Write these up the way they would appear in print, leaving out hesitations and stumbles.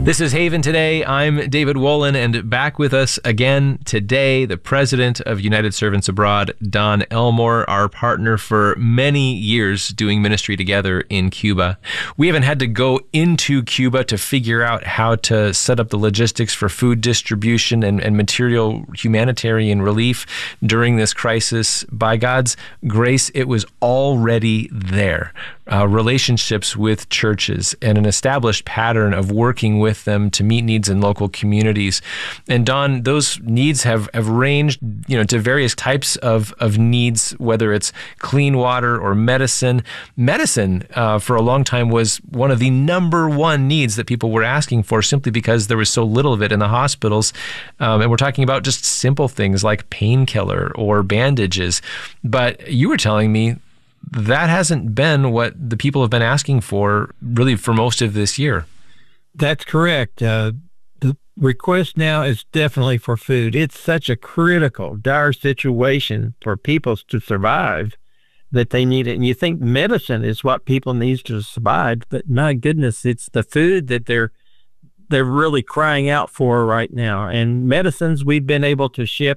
This is Haven Today. I'm David Wolin, and back with us again today, the president of United Servants Abroad, Don Elmore, our partner for many years doing ministry together in Cuba. We haven't had to go into Cuba to figure out how to set up the logistics for food distribution and material humanitarian relief during this crisis. By God's grace, it was already there. Relationships with churches and an established pattern of working with them to meet needs in local communities. And Don, those needs have ranged, to various types of needs, whether it's clean water or medicine. Medicine, for a long time, was one of the number one needs that people were asking for, simply because there was so little of it in the hospitals. And we're talking about just simple things like painkiller or bandages. But you were telling me that hasn't been what the people have been asking for really for most of this year. That's correct. The request now is definitely for food. It's such a critical, dire situation for people to survive that they need it. And you think medicine is what people need to survive, but my goodness, it's the food that they're really crying out for right now. And medicines, we've been able to ship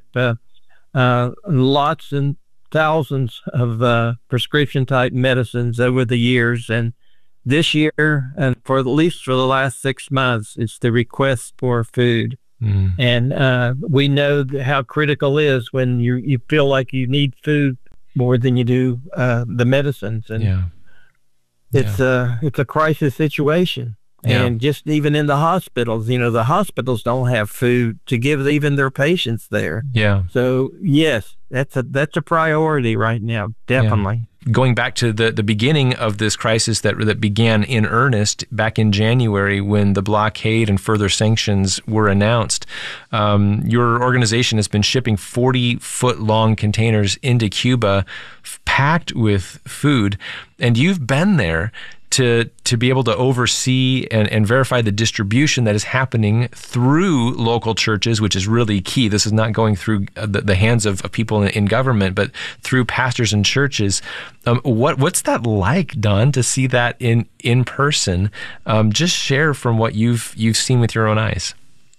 lots and thousands of prescription-type medicines over the years. And this year, and for at least for the last 6 months, it's the request for food. And we know how critical it is when you feel like you need food more than you do the medicines. And it's a crisis situation. And just even in the hospitals, the hospitals don't have food to give even their patients there. So yes, that's a priority right now, definitely. Going back to the beginning of this crisis that began in earnest back in January when the blockade and further sanctions were announced, your organization has been shipping 40-foot-long containers into Cuba packed with food, and you've been there to be able to oversee and verify the distribution that is happening through local churches, which is really key. This is not going through the hands of people in government, but through pastors and churches. What's that like, Don, to see that in person? Just share from what you've seen with your own eyes.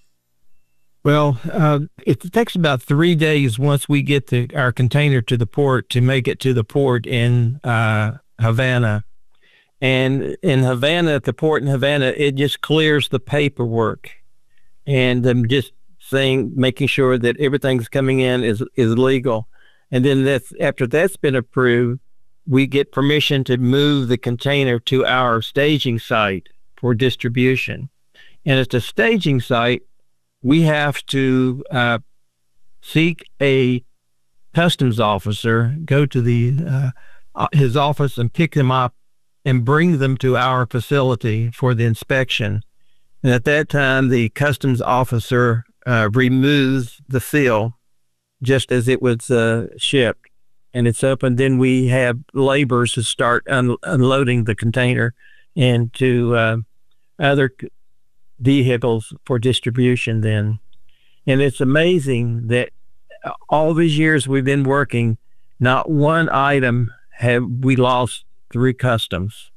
Well, it takes about 3 days once we get our container to the port to make it to the port in Havana. And in Havana, at the port in Havana, it just clears the paperwork. And just making sure that everything's coming in is legal. And then after that's been approved, we get permission to move the container to our staging site for distribution. And at the staging site, we have to seek a customs officer, go to his office and pick them up and bring them to our facility for the inspection. And at that time, the customs officer removes the seal just as it was shipped. And it's open. Then we have laborers who start unloading the container into other vehicles for distribution then. And it's amazing that all these years we've been working, not one item have we lost through customs.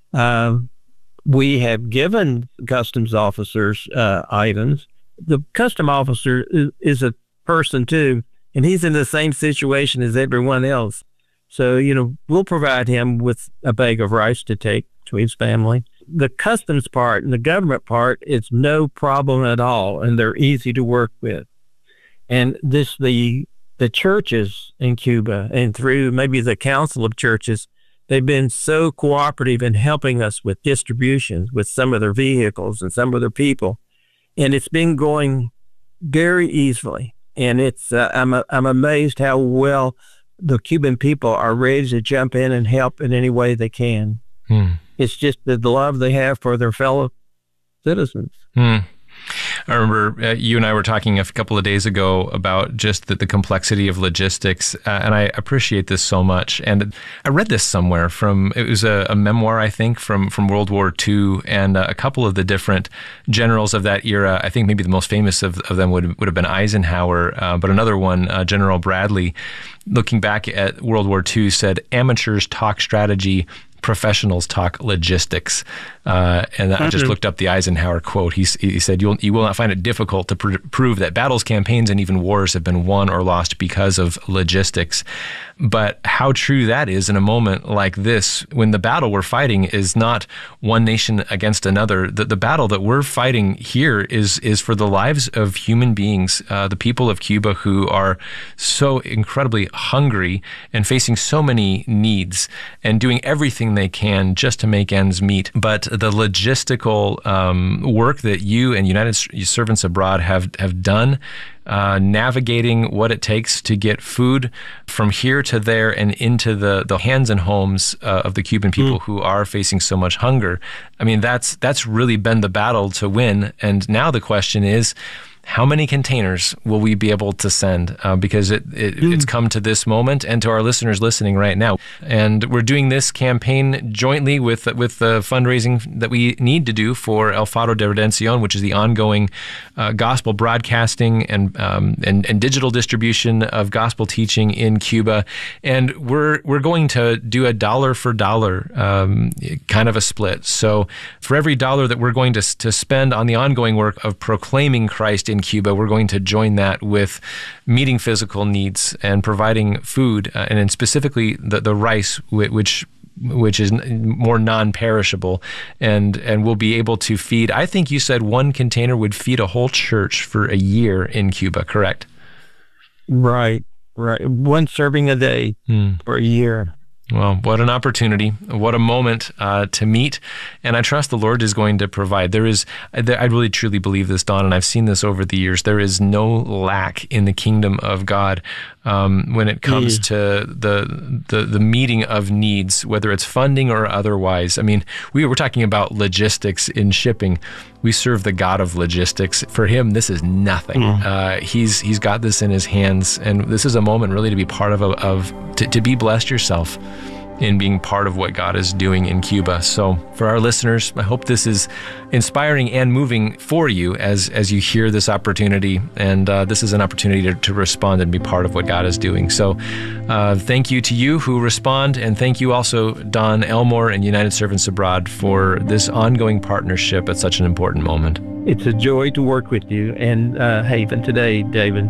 We have given customs officers items. The custom officer is a person too, and he's in the same situation as everyone else. So, we'll provide him with a bag of rice to take to his family. The customs part and the government part is no problem at all, and they're easy to work with. And the churches in Cuba and through maybe the Council of Churches, they've been so cooperative in helping us with distributions, with some of their vehicles and some of their people. And it's been going very easily. And I'm amazed how well the Cuban people are ready to jump in and help in any way they can. It's just the love they have for their fellow citizens. I remember you and I were talking a couple of days ago about just the complexity of logistics, and I appreciate this so much. And I read this somewhere it was a memoir, I think, from World War II, and a couple of the different generals of that era. I think maybe the most famous of them would have been Eisenhower, but another one, General Bradley, looking back at World War II, said, "Amateurs talk strategy, professionals talk logistics. And I just looked up the Eisenhower quote. He said, you will not find it difficult to prove that battles, campaigns, and even wars have been won or lost because of logistics. But how true that is in a moment like this, when the battle we're fighting is not one nation against another. The battle that we're fighting here is for the lives of human beings, the people of Cuba who are so incredibly hungry and facing so many needs and doing everything they can just to make ends meet. But the logistical work that you and United Servants Abroad have done, navigating what it takes to get food from here to there and into the hands and homes of the Cuban people who are facing so much hunger. I mean, that's really been the battle to win. And now the question is, how many containers will we be able to send? Because it's come to this moment, and to our listeners listening right now. And we're doing this campaign jointly with the fundraising that we need to do for El Faro de Redención, which is the ongoing gospel broadcasting and digital distribution of gospel teaching in Cuba. And we're going to do a dollar for dollar kind of a split. So for every dollar that we're going to spend on the ongoing work of proclaiming Christ in Cuba, we're going to join that with meeting physical needs and providing food, and then specifically the rice, which is more non-perishable, and we'll be able to feed. I think you said one container would feed a whole church for a year in Cuba, correct? Right. One serving a day for a year. Well, what an opportunity. What a moment to meet. And I trust the Lord is going to provide. I really truly believe this, Don, and I've seen this over the years. There is no lack in the kingdom of God when it comes to the meeting of needs, whether it's funding or otherwise. I mean, we were talking about logistics in shipping. We serve the God of logistics. For him, this is nothing. He's got this in his hands, and this is a moment really to be part to be blessed yourself in being part of what God is doing in Cuba. So for our listeners, I hope this is inspiring and moving for you as you hear this opportunity. And this is an opportunity to respond and be part of what God is doing. So thank you to you who respond. And thank you also, Don Elmore and United Servants Abroad, for this ongoing partnership at such an important moment. It's a joy to work with you and Haven today, David.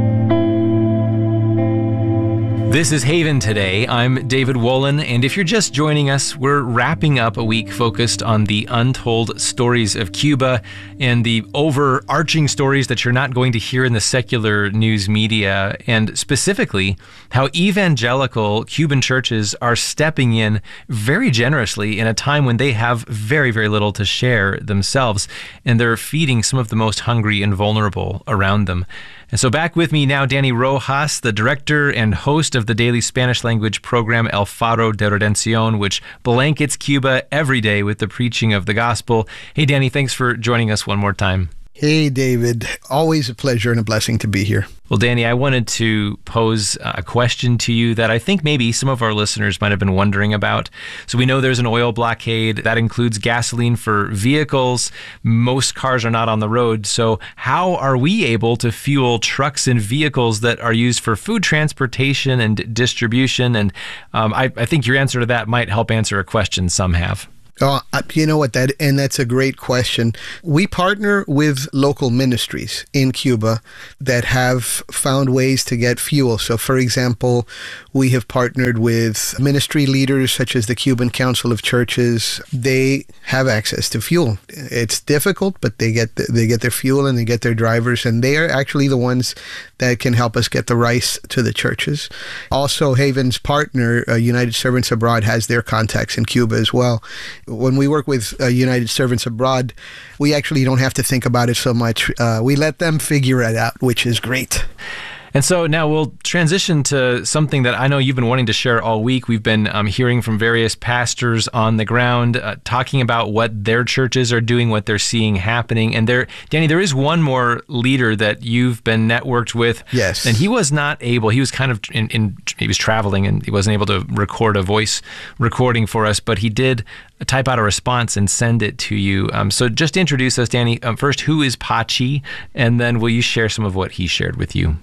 This is Haven Today. I'm David Wolin, and if you're just joining us, we're wrapping up a week focused on the untold stories of Cuba and the overarching stories that you're not going to hear in the secular news media, and specifically how evangelical Cuban churches are stepping in very generously in a time when they have very, very little to share themselves, and they're feeding some of the most hungry and vulnerable around them. And so back with me now, Danny Rojas, the director and host of the daily Spanish language program El Faro de Redención, which blankets Cuba every day with the preaching of the gospel. Hey, Danny, thanks for joining us one more time. Hey, David. Always a pleasure and a blessing to be here. Well, Danny, I wanted to pose a question to you that I think maybe some of our listeners might have been wondering about. So we know there's an oil blockade that includes gasoline for vehicles. Most cars are not on the road. So how are we able to fuel trucks and vehicles that are used for food transportation and distribution? And I think your answer to that might help answer a question some have. Oh, you know what, that's a great question. We partner with local ministries in Cuba that have found ways to get fuel. So, for example, we have partnered with ministry leaders such as the Cuban Council of Churches. They have access to fuel. It's difficult, but they get their fuel and they get their drivers, and they are actually the ones that can help us get the rice to the churches. Also, Haven's partner, United Servants Abroad, has their contacts in Cuba as well. When we work with United Servants Abroad, we actually don't have to think about it so much. We let them figure it out, which is great. And so now we'll transition to something that I know you've been wanting to share all week. We've been hearing from various pastors on the ground talking about what their churches are doing, what they're seeing happening. And Danny, there is one more leader that you've been networked with. Yes. And he was not able, he was kind of he was traveling and he wasn't able to record a voice recording for us, but he did type out a response and send it to you. So just introduce us, Danny. First, who is Pachi? And then will you share some of what he shared with you?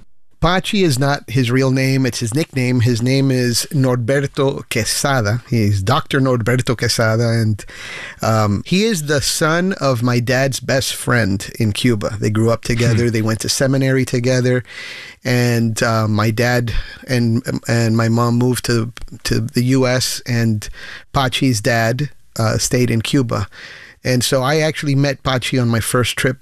Pachi is not his real name. It's his nickname. His name is Norberto Quesada. He's Dr. Norberto Quesada, and he is the son of my dad's best friend in Cuba. They grew up together. They went to seminary together, and my dad and my mom moved to the U.S., and Pachi's dad stayed in Cuba. And so I actually met Pachi on my first trip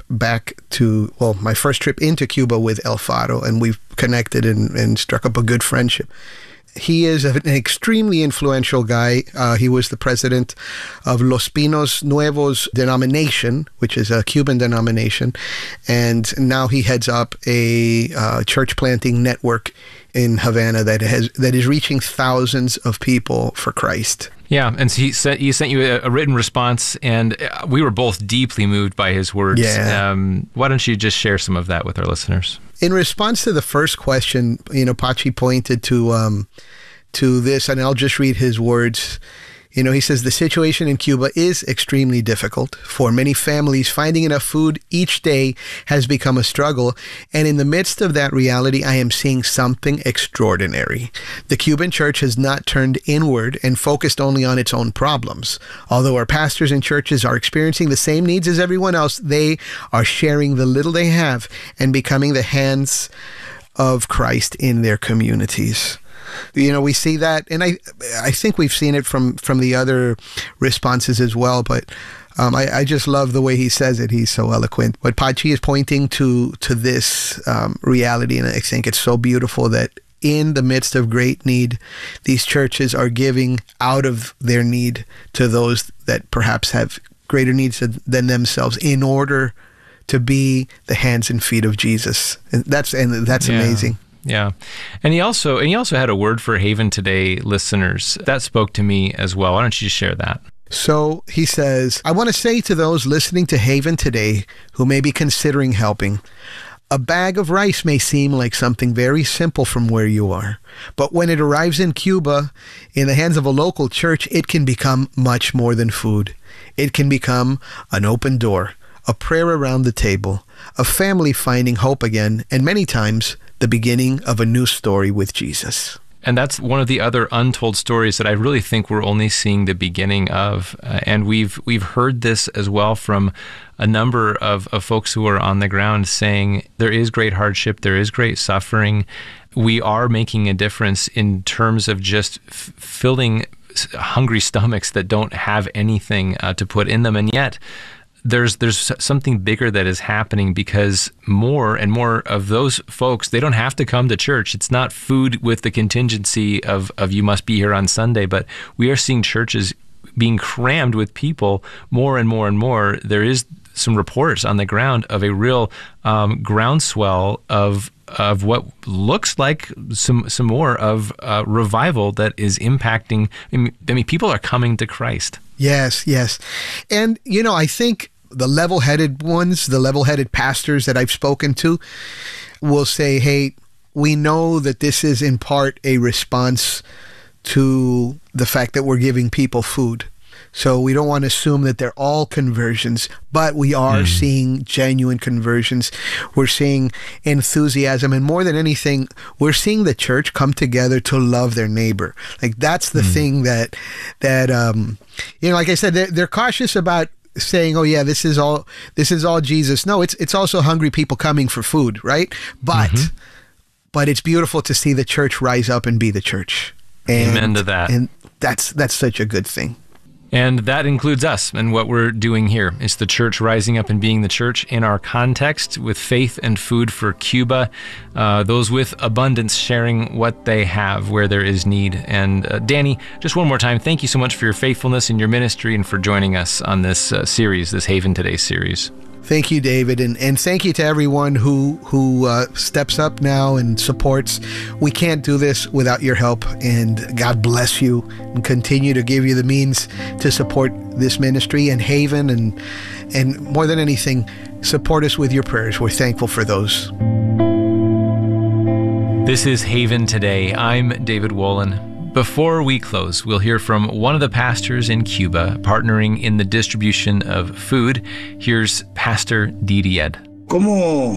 my first trip into Cuba with El Faro, and we've connected and struck up a good friendship. He is an extremely influential guy. He was the president of Los Pinos Nuevos denomination, which is a Cuban denomination, and now he heads up a church planting network in Havana that is reaching thousands of people for Christ. Yeah, and so he sent you a written response, and we were both deeply moved by his words. Yeah. Why don't you just share some of that with our listeners? In response to the first question, Pachi pointed to this, and I'll just read his words. He says, the situation in Cuba is extremely difficult. For many families, finding enough food each day has become a struggle. And in the midst of that reality, I am seeing something extraordinary. The Cuban church has not turned inward and focused only on its own problems. Although our pastors and churches are experiencing the same needs as everyone else, they are sharing the little they have and becoming the hands of Christ in their communities. We see that, and I think we've seen it from the other responses as well, but I just love the way he says it. He's so eloquent. But Pachi is pointing to this reality, and I think it's so beautiful that in the midst of great need, these churches are giving out of their need to those that perhaps have greater needs than themselves in order to be the hands and feet of Jesus. And that's amazing. Yeah. And he also had a word for Haven Today listeners. That spoke to me as well. Why don't you just share that? So he says, I want to say to those listening to Haven Today who may be considering helping, a bag of rice may seem like something very simple from where you are. But when it arrives in Cuba, in the hands of a local church, it can become much more than food. It can become an open door, a prayer around the table, a family finding hope again, and many times the beginning of a new story with Jesus. And that's one of the other untold stories that I really think we're only seeing the beginning of. And we've heard this as well from a number of folks who are on the ground saying there is great hardship, there is great suffering. We are making a difference in terms of just filling hungry stomachs that don't have anything to put in them. And yet, there's something bigger that is happening because more and more of those folks, they don't have to come to church. It's not food with the contingency of you must be here on Sunday, but we are seeing churches being crammed with people more and more and more. There is some reports on the ground of a real groundswell of what looks like some more of revival that is impacting. I mean, people are coming to Christ. Yes. And, I think the level-headed ones, the level-headed pastors that I've spoken to will say, hey, we know that this is in part a response to the fact that we're giving people food. So we don't want to assume that they're all conversions, but we are seeing genuine conversions. We're seeing enthusiasm, and more than anything, we're seeing the church come together to love their neighbor. Like that's the thing that like I said, they're cautious about saying, oh yeah, this is all Jesus. No, it's also hungry people coming for food, right? But it's beautiful to see the church rise up and be the church. Amen to that. And that's such a good thing. And that includes us and what we're doing here. It's the church rising up and being the church in our context with faith and food for Cuba, those with abundance sharing what they have where there is need. And Danny, just one more time, thank you so much for your faithfulness in your ministry and for joining us on this series, this Haven Today series. Thank you, David, and thank you to everyone who steps up now and supports. We can't do this without your help, and God bless you and continue to give you the means to support this ministry and Haven, and more than anything, support us with your prayers. We're thankful for those. This is Haven Today. I'm David Wolin. Before we close, we'll hear from one of the pastors in Cuba partnering in the distribution of food. Here's Pastor Didi Ed. ¿Cómo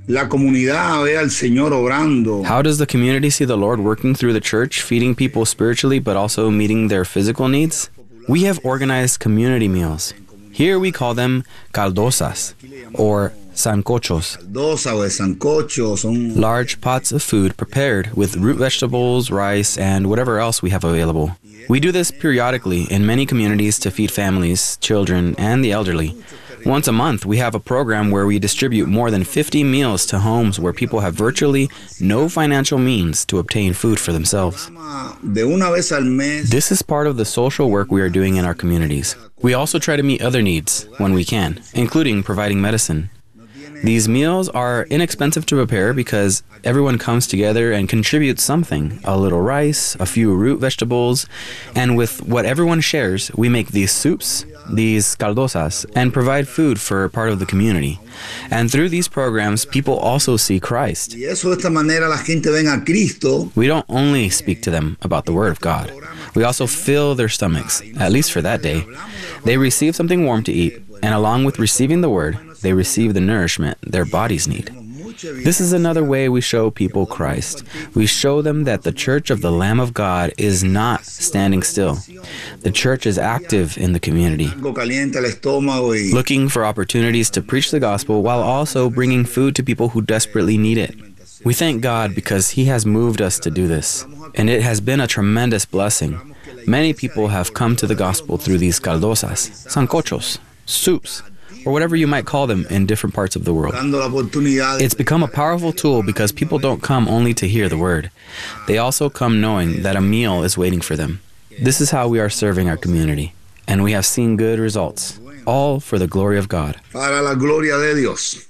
la comunidad ve al Señor obrando. How does the community see the Lord working through the church, feeding people spiritually but also meeting their physical needs? We have organized community meals. Here we call them caldosas or sancochos. Caldosa o de sancocho son Large pots of food prepared with root vegetables, rice, and whatever else we have available. We do this periodically in many communities to feed families, children, and the elderly. Once a month, we have a program where we distribute more than 50 meals to homes where people have virtually no financial means to obtain food for themselves. de una vez al mes. This is part of the social work we are doing in our communities. We also try to meet other needs when we can, including providing medicine. These meals are inexpensive to prepare because everyone comes together and contributes something, a little rice, a few root vegetables, and with what everyone shares, we make these soups, these caldosas, and provide food for part of the community. And through these programs, people also see Christ. Y eso de esta manera la gente ven a Cristo. We don't only speak to them about the Word of God. We also fill their stomachs, at least for that day. They receive something warm to eat, and along with receiving the Word, they receive the nourishment their bodies need. This is another way we show people Christ. We show them that the Church of the Lamb of God is not standing still. The church is active in the community, Algo calienta el estómago y looking for opportunities to preach the gospel while also bringing food to people who desperately need it. We thank God because He has moved us to do this, and it has been a tremendous blessing. Many people have come to the gospel through these caldosas, sancochos, soups, or whatever you might call them in different parts of the world. dando la oportunidad. It's become a powerful tool because people don't come only to hear the word. They also come knowing that a meal is waiting for them. This is how we are serving our community, and we have seen good results, all for the glory of God. Para la gloria de Dios.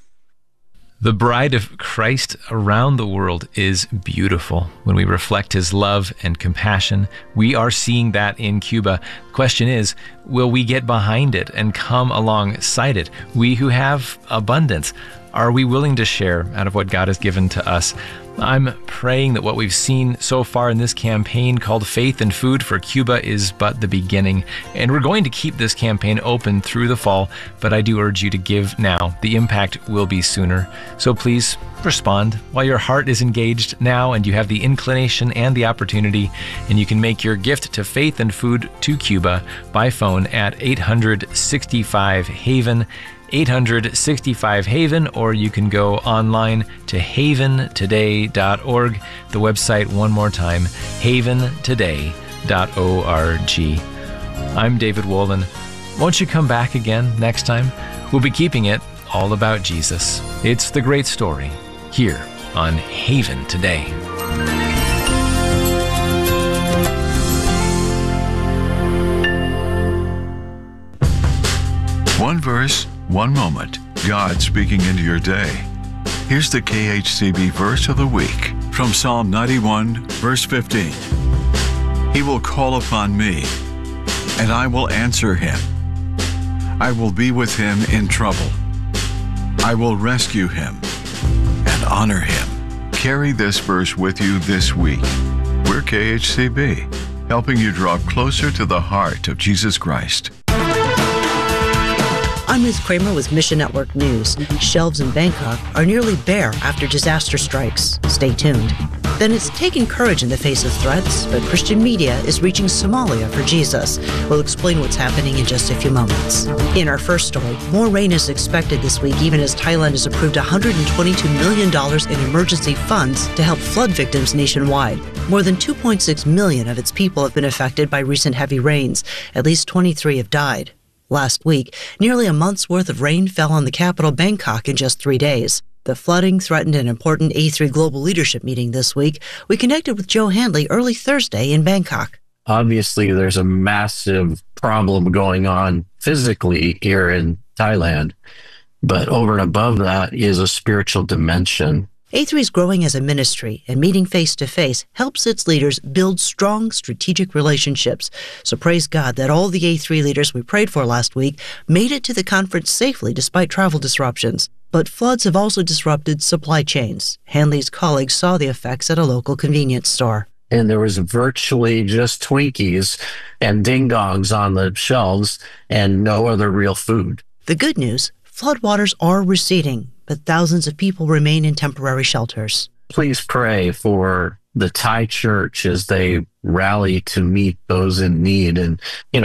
The bride of Christ around the world is beautiful. When we reflect His love and compassion, we are seeing that in Cuba. The question is, will we get behind it and come alongside it? We who have abundance, are we willing to share out of what God has given to us? I'm praying that what we've seen so far in this campaign called Faith and Food for Cuba is but the beginning. And we're going to keep this campaign open through the fall, but I do urge you to give now. The impact will be sooner. So please respond while your heart is engaged now and you have the inclination and the opportunity, and you can make your gift to Faith and Food to Cuba by phone at 865-HAVEN, 865-HAVEN, or you can go online to haventoday.org. The website, one more time, haventoday.org. I'm David Wolin. Won't you come back again next time? We'll be keeping it all about Jesus. It's the great story here on Haven Today. One verse, one moment, God speaking into your day. Here's the KHCB verse of the week from Psalm 91, verse 15. He will call upon me, and I will answer him. I will be with him in trouble. I will rescue him and honor him. Carry this verse with you this week. We're KHCB, helping you draw closer to the heart of Jesus Christ. I'm Ruth Kramer with Mission Network News. Shelves in Bangkok are nearly bare after disaster strikes. Stay tuned. Then it's taking courage in the face of threats, but Christian media is reaching Somalia for Jesus. We'll explain what's happening in just a few moments. In our first story, more rain is expected this week, even as Thailand has approved $122 million in emergency funds to help flood victims nationwide. More than 2.6 million of its people have been affected by recent heavy rains. At least 23 have died. Last week, nearly a month's worth of rain fell on the capital, Bangkok, in just 3 days. The flooding threatened an important A3 global leadership meeting this week. We connected with Joe Handley early Thursday in Bangkok. Obviously, there's a massive problem going on physically here in Thailand, but over and above that is a spiritual dimension. A3 is growing as a ministry, and meeting face-to-face helps its leaders build strong strategic relationships. So praise God that all the A3 leaders we prayed for last week made it to the conference safely despite travel disruptions. But floods have also disrupted supply chains. Handley's colleagues saw the effects at a local convenience store. And there was virtually just Twinkies and ding-dongs on the shelves and no other real food. The good news, floodwaters are receding, but thousands of people remain in temporary shelters. Please pray for the Thai church as they rally to meet those in need and,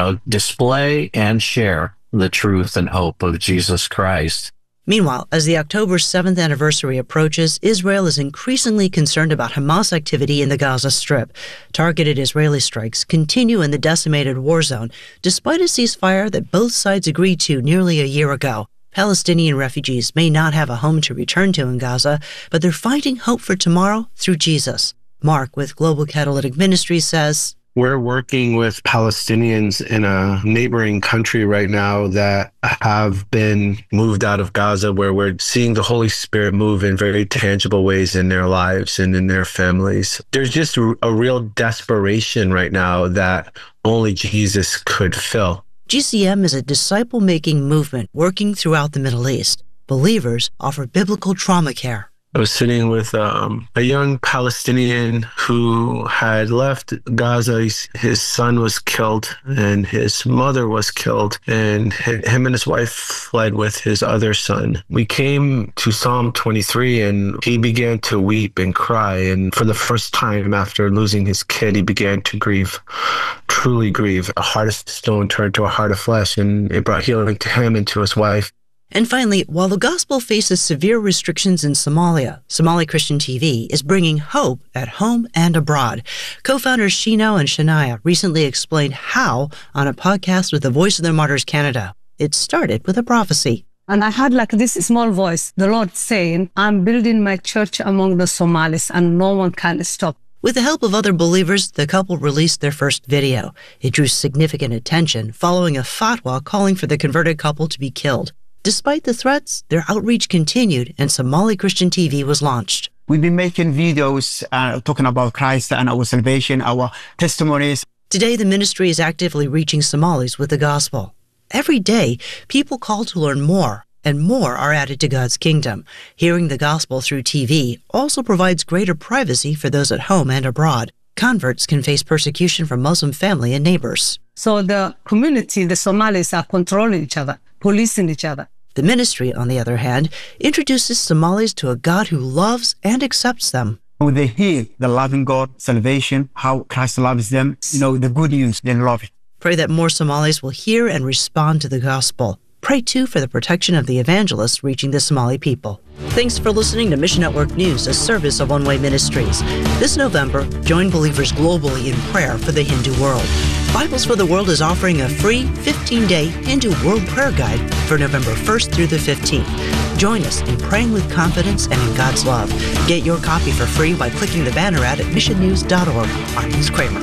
display and share the truth and hope of Jesus Christ. Meanwhile, as the October 7th anniversary approaches, Israel is increasingly concerned about Hamas activity in the Gaza Strip. Targeted Israeli strikes continue in the decimated war zone, despite a ceasefire that both sides agreed to nearly a year ago. Palestinian refugees may not have a home to return to in Gaza, but they're finding hope for tomorrow through Jesus. Mark with Global Catalytic Ministries says, we're working with Palestinians in a neighboring country right now that have been moved out of Gaza, where we're seeing the Holy Spirit move in very tangible ways in their lives and in their families. There's just a real desperation right now that only Jesus could fill. GCM is a disciple-making movement working throughout the Middle East. Believers offer biblical trauma care. I was sitting with a young Palestinian who had left Gaza. His son was killed and his mother was killed, and him and his wife fled with his other son. We came to Psalm 23 and he began to weep and cry. And for the first time after losing his kid, he began to grieve, truly grieve. A heart of stone turned to a heart of flesh, and it brought healing to him and to his wife. And finally, while the gospel faces severe restrictions in Somalia, Somali Christian TV is bringing hope at home and abroad. Co-founders Shino and Shania recently explained how on a podcast with the Voice of the Martyrs Canada. It started with a prophecy. And I had like this small voice, the Lord saying, I'm building my church among the Somalis and no one can stop. With the help of other believers, the couple released their first video. It drew significant attention following a fatwa calling for the converted couple to be killed. Despite the threats, their outreach continued and Somali Christian TV was launched. We've been making videos talking about Christ and our salvation, our testimonies. Today, the ministry is actively reaching Somalis with the gospel. Every day, people call to learn more, and more are added to God's kingdom. Hearing the gospel through TV also provides greater privacy for those at home and abroad. Converts can face persecution from Muslim family and neighbors. So the community, the Somalis, are controlling each other, policing each other. The ministry, on the other hand, introduces Somalis to a God who loves and accepts them. When they hear the loving God, salvation, how Christ loves them, the good news, they love it. Pray that more Somalis will hear and respond to the gospel. Pray, too, for the protection of the evangelists reaching the Somali people. Thanks for listening to Mission Network News, a service of One Way Ministries. This November, join believers globally in prayer for the Hindu world. Bibles for the World is offering a free 15-day Hindu World Prayer Guide for November 1st through the 15th. Join us in praying with confidence and in God's love. Get your copy for free by clicking the banner ad at missionnews.org. I'm Liz Kramer.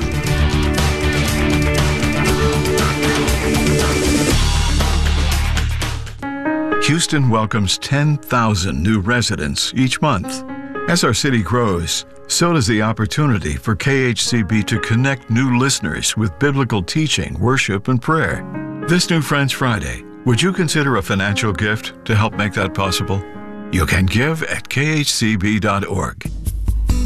Houston welcomes 10,000 new residents each month. As our city grows, so does the opportunity for KHCB to connect new listeners with biblical teaching, worship, and prayer. This new Friends Friday, would you consider a financial gift to help make that possible? You can give at khcb.org.